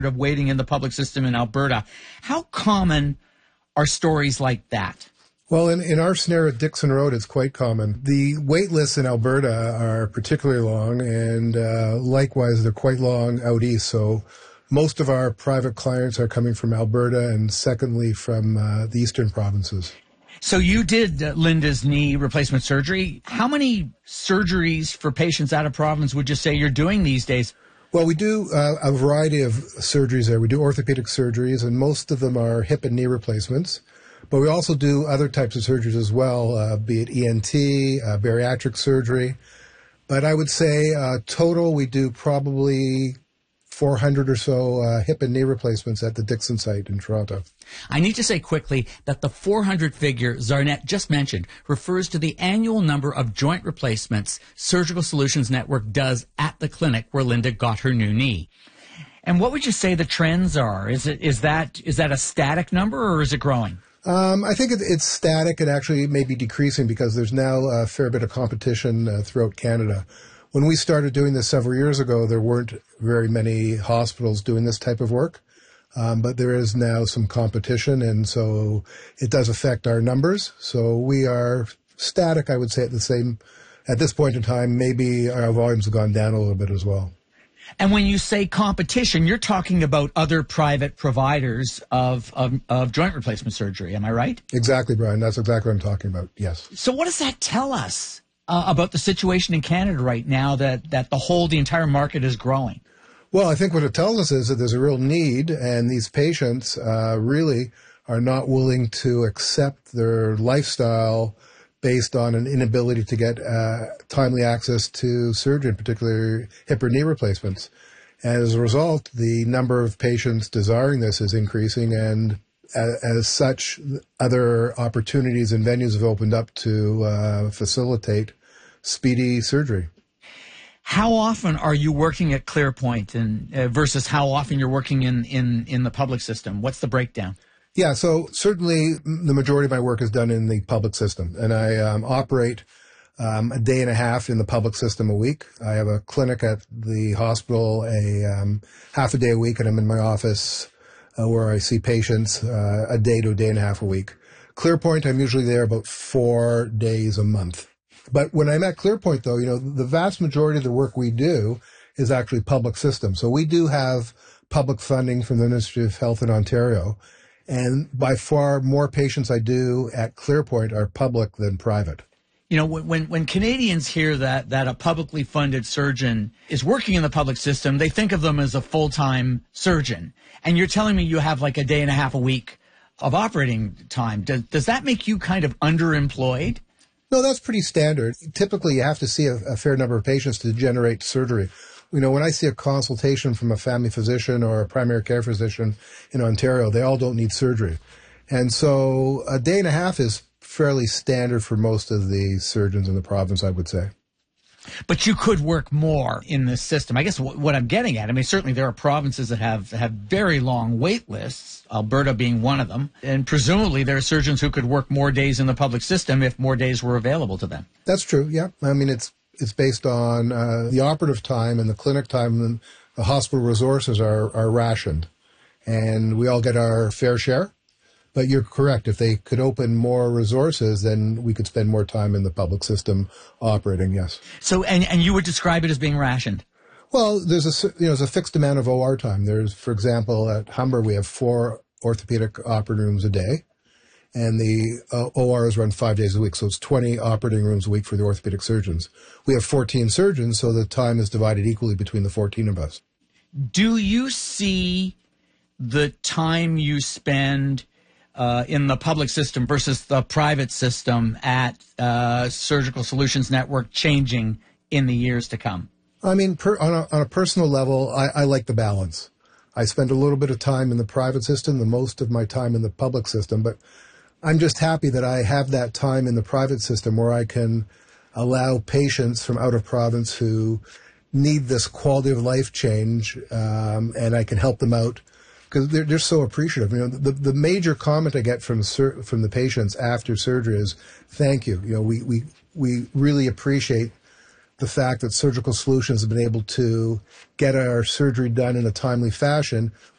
of waiting in the public system in Alberta. How common are stories like that? Well, in our scenario at Dixon Road, it's quite common. The wait lists in Alberta are particularly long, and likewise, they're quite long out east. So most of our private clients are coming from Alberta and secondly from the eastern provinces. So you did Linda's knee replacement surgery. How many surgeries for patients out of province would you say you're doing these days? Well, we do a variety of surgeries there. We do orthopedic surgeries, and most of them are hip and knee replacements. But we also do other types of surgeries as well, be it ENT, bariatric surgery. But I would say total, we do probably 400 or so hip and knee replacements at the Dixon site in Toronto. I need to say quickly that the 400 figure Zarnette just mentioned refers to the annual number of joint replacements Surgical Solutions Network does at the clinic where Linda got her new knee. And what would you say the trends are? Is that a static number or is it growing? I think it's static and actually may be decreasing because there's now a fair bit of competition throughout Canada. When we started doing this several years ago, there weren't very many hospitals doing this type of work, but there is now some competition, and so it does affect our numbers. So we are static, I would say, at this point in time. Maybe our volumes have gone down a little bit as well. And when you say competition, you're talking about other private providers of joint replacement surgery. Am I right? Exactly, Brian. That's exactly what I'm talking about. Yes. So what does that tell us about the situation in Canada right now that the entire market is growing? Well, I think what it tells us is that there's a real need, and these patients really are not willing to accept their lifestyle based on an inability to get timely access to surgery, particularly hip or knee replacements. And as a result, the number of patients desiring this is increasing, and as such, other opportunities and venues have opened up to facilitate speedy surgery. How often are you working at ClearPoint versus how often you're working in the public system? What's the breakdown? Yeah, so certainly the majority of my work is done in the public system, and I operate a day and a half in the public system a week. I have a clinic at the hospital half a day a week, and I'm in my office where I see patients a day to a day and a half a week. ClearPoint, I'm usually there about 4 days a month. But when I'm at ClearPoint, though, the vast majority of the work we do is actually public system. So we do have public funding from the Ministry of Health in Ontario. And by far more patients I do at ClearPoint are public than private. When Canadians hear that a publicly funded surgeon is working in the public system, they think of them as a full-time surgeon. And you're telling me you have like a day and a half a week of operating time. Does that make you kind of underemployed? No, that's pretty standard. Typically, you have to see a fair number of patients to generate surgery. When I see a consultation from a family physician or a primary care physician in Ontario, they all don't need surgery. And so a day and a half is fairly standard for most of the surgeons in the province, I would say. But you could work more in this system. I guess what I'm getting at, certainly there are provinces that have very long wait lists, Alberta being one of them, and presumably there are surgeons who could work more days in the public system if more days were available to them. That's true, yeah. It's based on the operative time and the clinic time, and the hospital resources are rationed. And we all get our fair share. But you're correct. If they could open more resources, then we could spend more time in the public system operating, yes. So, and you would describe it as being rationed? Well, there's a fixed amount of OR time. There's, for example, at Humber, we have 4 orthopedic operating rooms a day. And the OR is run 5 days a week, so it's 20 operating rooms a week for the orthopedic surgeons. We have 14 surgeons, so the time is divided equally between the 14 of us. Do you see the time you spend in the public system versus the private system at Surgical Solutions Network changing in the years to come? On a personal level, I like the balance. I spend a little bit of time in the private system, the most of my time in the public system, but I'm just happy that I have that time in the private system where I can allow patients from out of province who need this quality of life change, and I can help them out because they're so appreciative. The major comment I get from the patients after surgery is, "Thank you. We really appreciate the fact that Surgical Solutions have been able to get our surgery done in a timely fashion.